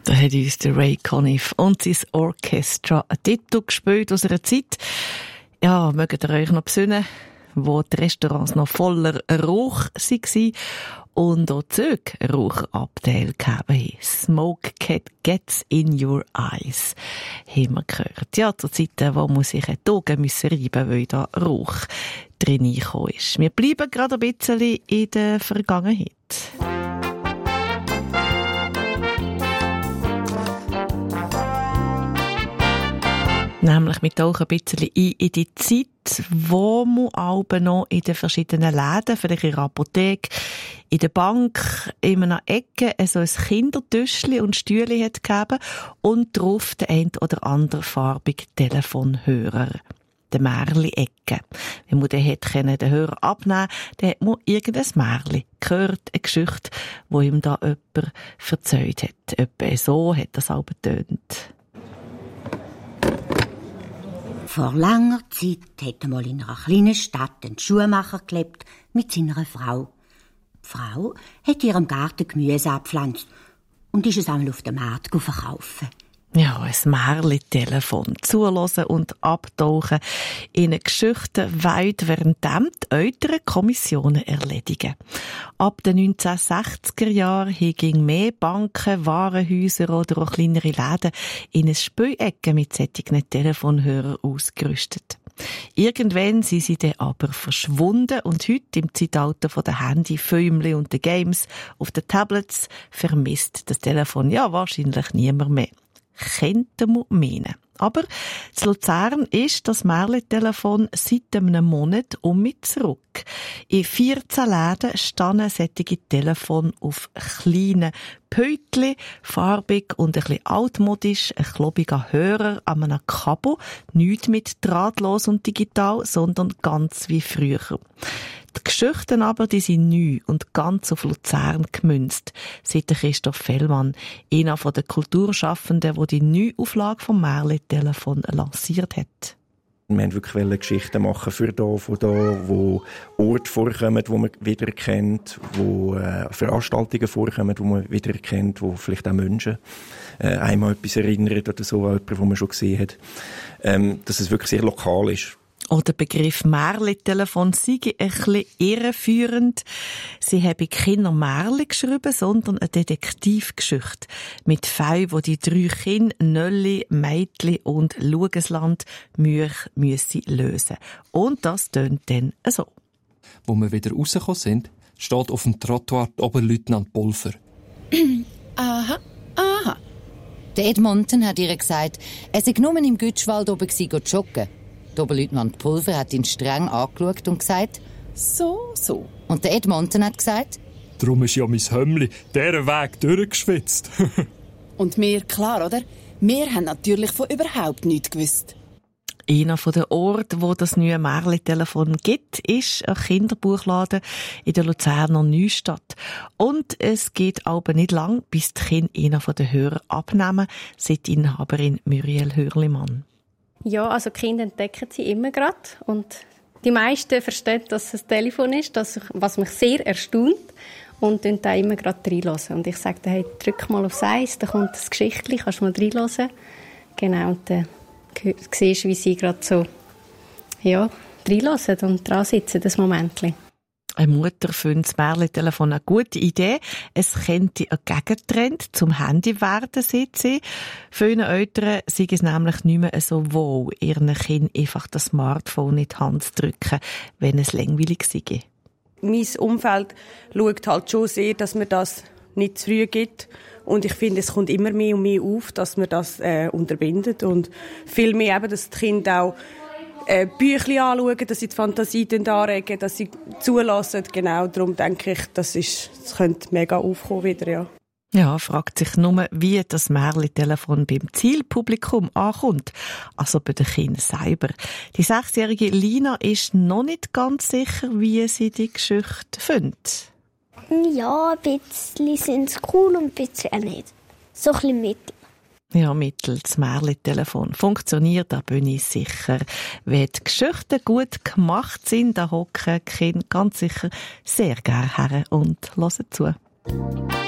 Da hat uns der Ray Conniff und sein Orchestra einen Titel gespielt aus einer Zeit. Ja, mögt ihr euch noch besinnen, wo die Restaurants noch voller Rauch waren und auch Züge Rauchabteil gegeben. Smoke gets in your eyes, haben wir gehört. Ja, zu Zeiten, wo man sich die Augen reiben musste, weil da Rauch drin reingekommen ist. Wir bleiben gerade ein bisschen in der Vergangenheit. Nämlich mit auch ein bisschen in die Zeit, wo man aber noch in den verschiedenen Läden, vielleicht in der Apotheke, in der Bank, in einer Ecke, so ein Kindertischli und Stühle hat gegeben und drauf der ein oder andere farbige Telefonhörer. Der Märli-Ecke. Wenn man den Hörer abnehmen konnte, dann hat man irgendein Märli gehört, eine Geschichte, wo ihm da jemand erzählt hat. Etwa so hat das auch getönt. Vor langer Zeit hat einmal in einer kleinen Stadt ein Schuhmacher gelebt mit seiner Frau. Die Frau hat in ihrem Garten Gemüse abgepflanzt und ist es einmal auf dem Markt verkaufen. Ja, ein Märli-Telefon. Zuhören und abtauchen in eine Geschichte weit, während die älteren Kommissionen erledigen. Ab den 1960er Jahren hingingen mehr Banken, Warenhäuser oder auch kleinere Läden in eine Spielecke mit solchen Telefonhörern ausgerüstet. Irgendwann sind sie dann aber verschwunden und heute im Zeitalter der Handy, Filmli und der Games auf den Tablets vermisst das Telefon ja wahrscheinlich niemand mehr. Könnte man meinen. Aber zu Luzern ist das Märli-Telefon seit einem Monat mit zurück. In 14 Läden standen solche Telefone auf kleinen Pötchen, farbig und ein bisschen altmodisch, ein klobiger Hörer an einem Kabel, nicht mit drahtlos und digital, sondern ganz wie früher. Die Geschichten aber, die sind neu und ganz auf Luzern gemünzt, sagt Christoph Fellmann, einer der Kulturschaffenden, der die Neuauflage vom Märli-Telefon lanciert hat. Wir wollten wirklich Geschichten machen für da, von da, wo Orte vorkommen, die man wiedererkennt, wo Veranstaltungen vorkommen, die man wiedererkennt, wo vielleicht auch Menschen einmal etwas erinnern oder so, an jemanden, den man schon gesehen hat. Dass es wirklich sehr lokal ist. Auch der Begriff Märli-Telefon sei ein bisschen irreführend. Sie haben keine Märli geschrieben, sondern eine Detektivgeschichte. Mit Fällen, wo die 3 Kinder, Nölli, Meitli und Lugesland müssen lösen. Und das tönt dann so. Wo wir wieder rausgekommen sind, steht auf dem Trottoir Oberleutnant Pulver. Aha. Der Edmonton hat ihr gesagt, er sei nur im Gütschwald oben joggen. Der Oberleutnant Pulver hat ihn streng angeschaut und gesagt, so. Und der Edmonton hat gesagt, darum ist ja mein Hömmli diesen Weg durchgeschwitzt. Und wir, klar, oder? Wir haben natürlich von überhaupt nichts gewusst. Einer der Orte, wo das neue Märli-Telefon gibt, ist ein Kinderbuchladen in der Luzerner Neustadt. Und es geht aber nicht lang, bis die Kinder einen der Hörer abnehmen, sagt Inhaberin Muriel Hörlimann. Ja, also die Kinder entdecken sie immer gerade. Und die meisten verstehen, dass es ein Telefon ist, was mich sehr erstaunt. Und dann da immer gerade reinhören. Und ich sage, hey, drück mal aufs Eis, da kommt das Geschichtchen, kannst du mal reinhören. Genau, und dann siehst du, wie sie gerade so reinhören und dran sitzen, das Momentchen. Eine Mutter findet das Märli-Telefon eine gute Idee. Es könnte ein Gegentrend zum Handy werden, sieht sie. Vielen Eltern sei es nämlich nicht mehr so wohl, ihren Kindern einfach das Smartphone in die Hand zu drücken, wenn es langweilig sei. Mein Umfeld schaut halt schon sehr, dass man das nicht zu früh gibt. Und ich finde, es kommt immer mehr und mehr auf, dass man das unterbindet. Und viel mehr eben, dass die Kinder auch Büchlein anschauen, dass sie die Fantasie anregen, dass sie zulassen. Genau, darum denke ich, das könnte mega aufkommen wieder, ja. Ja, fragt sich nur, wie das Märli-Telefon beim Zielpublikum ankommt. Also bei den Kindern selber. Die 6-jährige Lina ist noch nicht ganz sicher, wie sie die Geschichte findet. Ja, ein bisschen sind es cool und ein bisschen auch nicht. So ein bisschen mittel. Ja, mittels Märli-Telefon funktioniert, da bin ich sicher. Wenn die Geschichten gut gemacht sind, da hocken die Kinder ganz sicher sehr gerne her und hören zu.